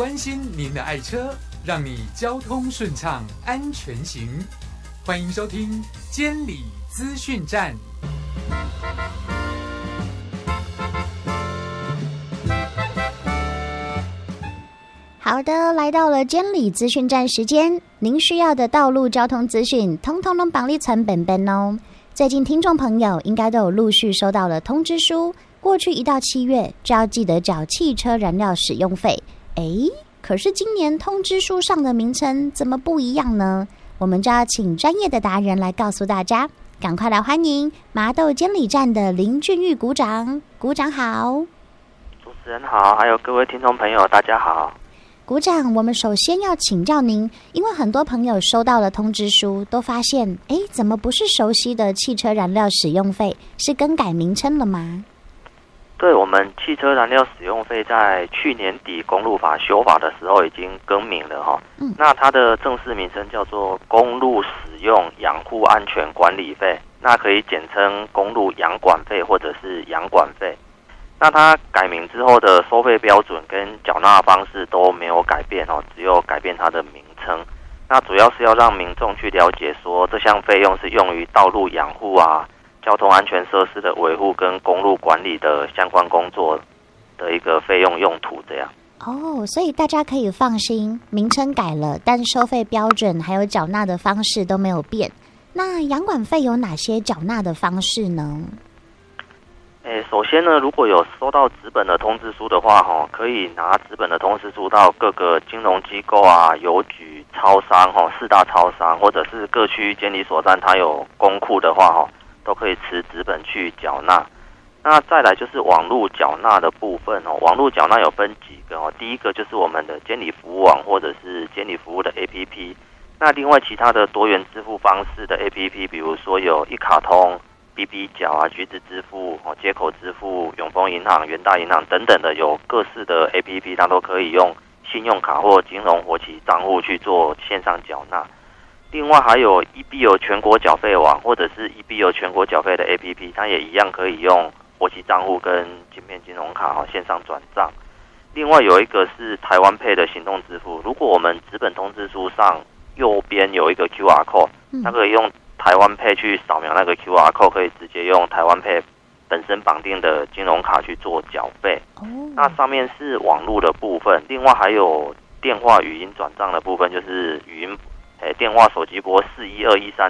关心您的爱车，让你交通顺畅安全行。欢迎收听监理资讯站。 好的，来到了监理资讯站时间，您需要的道路交通资讯，通通都绑立成本本哦。最近听众朋友应该都有陆续收到了通知书，过去1到7月就要记得缴汽车燃料使用费。可是今年通知书上的名称怎么不一样呢？我们就要请专业的达人来告诉大家。赶快来欢迎麻豆监理站的林俊玉股长。股长好。 主持人好，还有各位听众朋友大家好。 股长，我们首先要请教您，因为很多朋友收到了通知书，都发现，怎么不是熟悉的汽车燃料使用费，是更改名称了吗？ 对，我们汽车燃料使用费在去年底公路法修法的时候已经更名了哈。那它的正式名称叫做公路使用养护安全管理费，那可以简称公路养管费或者是养管费。那它改名之后的收费标准跟缴纳方式都没有改变哦，只有改变它的名称。那主要是要让民众去了解说，这项费用是用于道路养护啊、交通安全设施的维护跟公路管理的相关工作的一个费用用途这样。 所以大家可以放心，名称改了，但收费标准还有缴纳的方式都没有变。那养管费有哪些缴纳的方式呢？ 首先呢，如果有收到纸本的通知书的话，可以拿纸本的通知书到各个金融机构啊、邮局、超商、4大超商，或者是各区监理所站，它有公库的话，都可以持纸本去缴纳。那再来就是网络缴纳的部分哦，网络缴纳有分几个哦，第一个就是我们的监理服务网或者是监理服务的 APP， 那另外其他的多元支付方式的 APP， 比如说有一卡通、BB 缴啊、橘子支付、街口支付、永丰银行、元大银行等等的，有各式的 APP， 它都可以用信用卡或金融活期账户去做线上缴纳。另外还有 EBO 全国缴费网或者是 EBO 全国缴费的 APP， 它也一样可以用活期账户跟晶片金融卡线上转账。另外有一个是台湾 Pay 的行动支付，如果我们纸本通知书上右边有一个 QR code， 它可以用台湾 Pay 去扫描那个 QR code， 可以直接用台湾 Pay 本身绑定的金融卡去做缴费。那上面是网络的部分，另外还有电话语音转账的部分，就是语音电话手机拨412139